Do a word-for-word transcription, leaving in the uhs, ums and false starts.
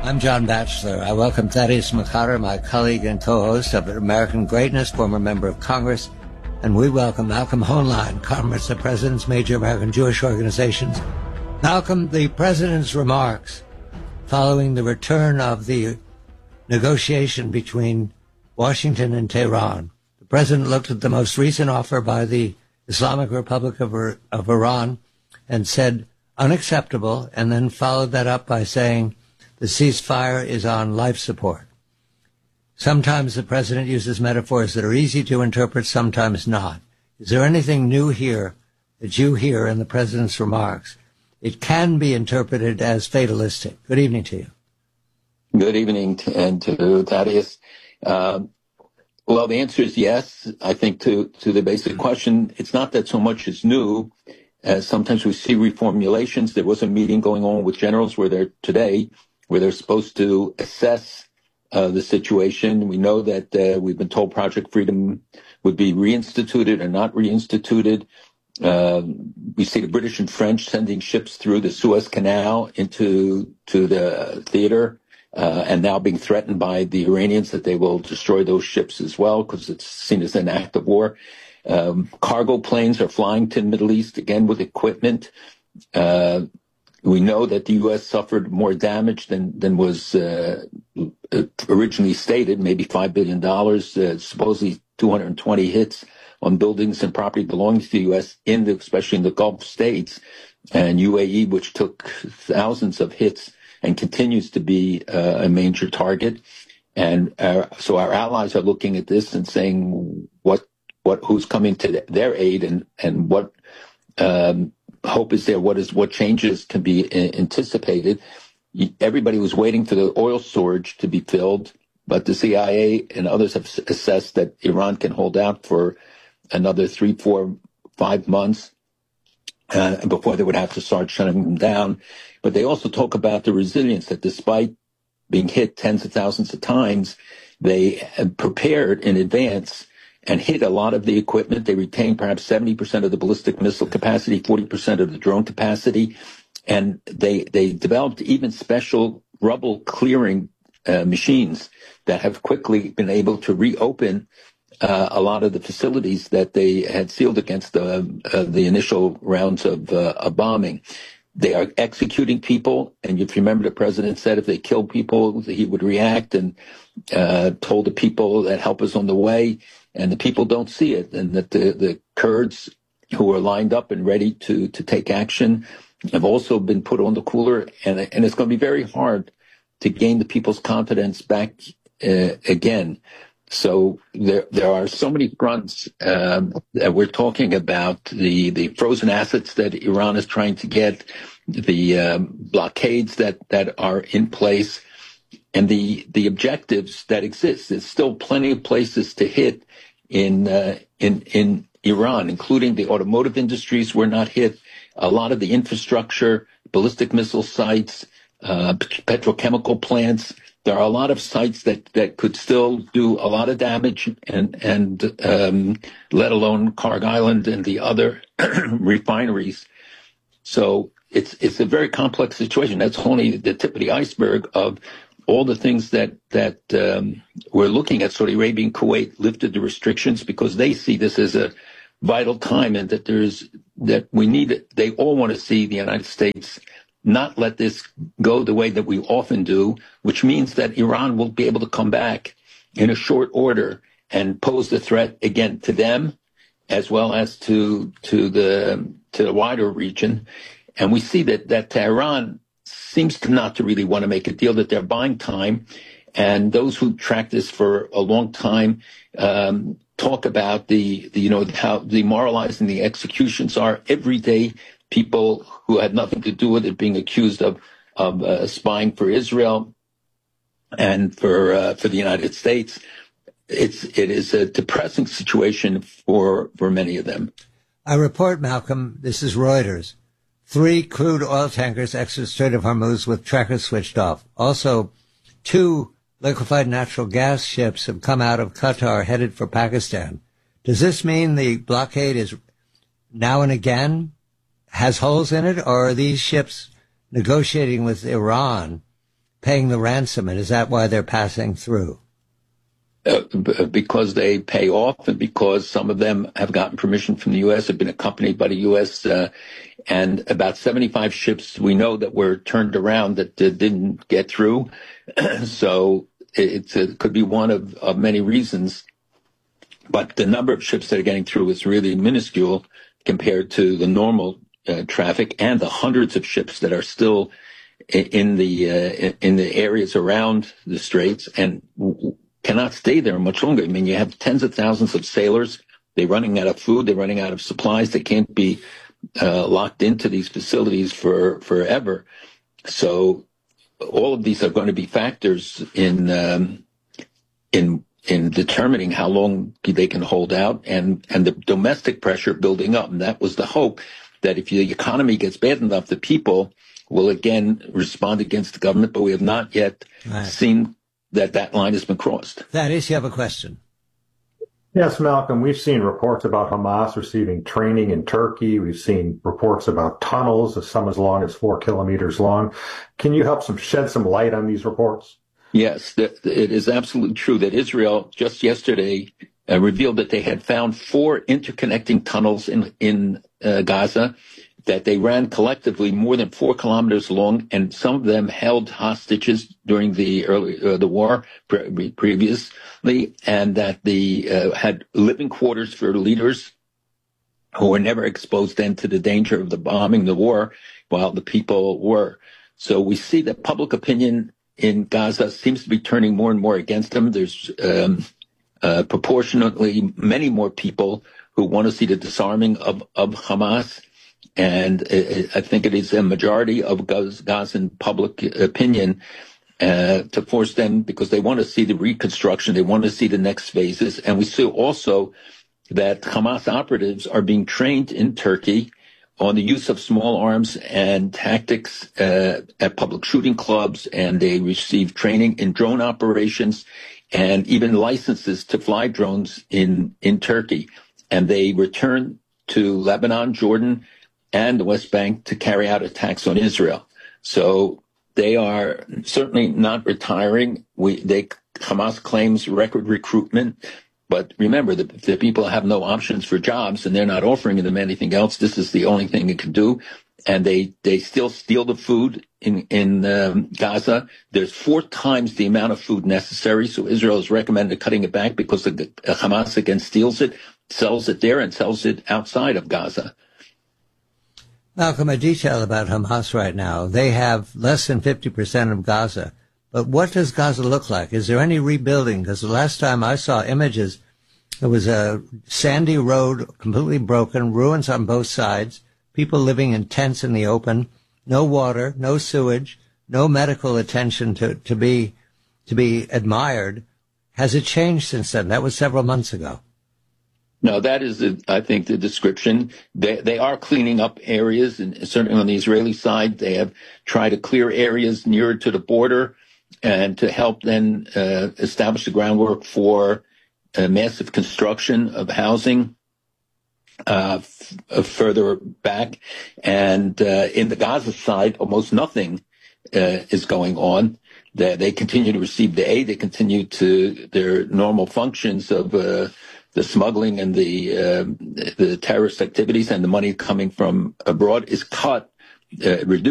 I'm John Batchelor. I welcome Thaddeus McCotter, my colleague and co-host of American Greatness, former member of Congress, and we welcome Malcolm Hoenlein, Congress of President's major American Jewish organizations. Malcolm, the president's remarks following the return of the negotiation between Washington and Tehran. The president looked at the most recent offer by the Islamic Republic of, of Iran and said, unacceptable, and then followed that up by saying the ceasefire is on life support. Sometimes the president uses metaphors that are easy to interpret, sometimes not. Is there anything new here that you hear in the president's remarks? It can be interpreted as fatalistic. Good evening to you. Good evening, to, and to Thaddeus. Uh, well, the answer is yes. I think to, to the basic question, it's not that so much is new, as sometimes we see reformulations. There was a meeting going on with generals where they're today, where they're supposed to assess uh, the situation. We know that uh, we've been told Project Freedom would be reinstituted or not reinstituted. Uh, we see the British and French sending ships through the Suez Canal into to the theater, uh, and now being threatened by the Iranians that they will destroy those ships as well because it's seen as an act of war. Um, cargo planes are flying to the Middle East, again with equipment. Uh, we know that the U S suffered more damage than, than was uh, originally stated, maybe five billion dollars, uh, supposedly two hundred twenty hits on buildings and property belonging to the U S, in the, especially in the Gulf states, and U A E, which took thousands of hits and continues to be uh, a major target. And our, so our allies are looking at this and saying what, what, who's coming to their aid, and, and what um, hope is there, what is, what changes can be anticipated. Everybody was waiting for the oil storage to be filled, but the C I A and others have assessed that Iran can hold out for another three, four, five months uh, before they would have to start shutting them down. But they also talk about the resilience, that despite being hit tens of thousands of times, they have prepared in advance and hit a lot of the equipment. They retained perhaps seventy percent of the ballistic missile capacity, forty percent of the drone capacity. And they, they developed even special rubble clearing uh, machines that have quickly been able to reopen uh, a lot of the facilities that they had sealed against the, uh, the initial rounds of, uh, of bombing. They are executing people. And if you remember, the president said if they killed people, he would react, and uh, told the people that help us on the way. And the people don't see it. And that the, the Kurds who are lined up and ready to, to take action have also been put on the cooler. And, and it's going to be very hard to gain the people's confidence back uh, again. So there there are so many fronts um, that we're talking about: the the frozen assets that Iran is trying to get, the um, blockades that that are in place, and the the objectives that exist. There's still plenty of places to hit in uh, in in Iran, including the automotive industries were not hit. A lot of the infrastructure, ballistic missile sites, uh, petrochemical plants. There are a lot of sites that, that could still do a lot of damage, and, and um, let alone Karg Island and the other refineries. So it's it's a very complex situation. That's only the tip of the iceberg of all the things that, that um, we're looking at. Saudi Arabia and Kuwait lifted the restrictions because they see this as a vital time, and that there's that we need it. They all want to see the United States not let this go the way that we often do, which means that Iran will be able to come back in a short order and pose the threat again to them, as well as to to the to the wider region. And we see that that Tehran seems to not to really want to make a deal, that they're buying time. And those who track this for a long time um, talk about the, the you know how demoralizing the executions are every day. People who had nothing to do with it being accused of of uh, spying for Israel and for uh, for the United States. It's it is a depressing situation for for many of them. I report, Malcolm, this is Reuters. Three crude oil tankers exit Strait of Hormuz with trackers switched off. Also, two liquefied natural gas ships have come out of Qatar headed for Pakistan. Does this mean the blockade is now and again has holes in it, or are these ships negotiating with Iran paying the ransom, and is that why they're passing through? Uh, b- because they pay off, and because some of them have gotten permission from the U S, have been accompanied by the U S, uh, and about seventy-five ships we know that were turned around that uh, didn't get through. So it, it could be one of, of many reasons. But the number of ships that are getting through is really minuscule compared to the normal uh, traffic and the hundreds of ships that are still in, in the uh, in the areas around the straits and w- cannot stay there much longer. I mean, you have tens of thousands of sailors. They're running out of food. They're running out of supplies. They can't be uh, locked into these facilities for forever. So all of these are going to be factors in um, in in determining how long they can hold out, and and the domestic pressure building up. And that was the hope, that if the economy gets bad enough, the people will again respond against the government. But we have not yet right. seen that that line has been crossed. Thaddeus, you have a question? Yes, Malcolm, we've seen reports about Hamas receiving training in Turkey. We've seen reports about tunnels, some as long as four kilometers long. Can you help some shed some light on these reports? Yes, it is absolutely true that Israel just yesterday uh, revealed that they had found four interconnecting tunnels in, in uh, Gaza, that they ran collectively more than four kilometers long, and some of them held hostages during the early uh, the war pre- previously, and that the uh, had living quarters for leaders who were never exposed then to the danger of the bombing, the war, while the people were. So we see that public opinion in Gaza seems to be turning more and more against them. There's um, uh, proportionately many more people who want to see the disarming of, of Hamas. And I think it is a majority of Gazan public opinion uh, to force them, because they want to see the reconstruction. They want to see the next phases. And we see also that Hamas operatives are being trained in Turkey on the use of small arms and tactics uh, at public shooting clubs. And they receive training in drone operations and even licenses to fly drones in, in Turkey. And they return to Lebanon, Jordan, and the West Bank to carry out attacks on Israel. So they are certainly not retiring. We, they, Hamas claims record recruitment, but remember, the, the people have no options for jobs, and they're not offering them anything else. This is the only thing it can do. And they, they still steal the food in, in um, Gaza. There's four times the amount of food necessary. So Israel has recommended cutting it back, because the, uh, Hamas again steals it, sells it there, and sells it outside of Gaza. Malcolm, a detail about Hamas right now. They have less than fifty percent of Gaza. But what does Gaza look like? Is there any rebuilding? Because the last time I saw images, it was a sandy road, completely broken, ruins on both sides, people living in tents in the open, no water, no sewage, no medical attention to, to be to be admired. Has it changed since then? That was several months ago. No, that is, the, I think, the description. They, they are cleaning up areas, and certainly on the Israeli side, they have tried to clear areas nearer to the border and to help then uh, establish the groundwork for uh, massive construction of housing uh, f- further back. And uh, in the Gaza side, almost nothing uh, is going on. They, they continue to receive the aid. They continue to their normal functions of uh, the smuggling and the uh, the terrorist activities, and the money coming from abroad is cut, uh, reduced.